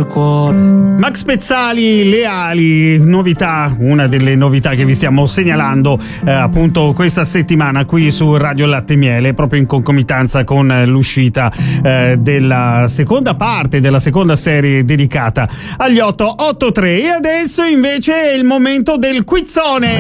cuore. Max Pezzali, Le ali, novità, una delle novità che vi stiamo segnalando appunto questa settimana qui su Radio Latte e Miele, proprio in concomitanza con l'uscita della seconda parte della seconda serie dedicata agli 883. E adesso invece è il momento del quizzone.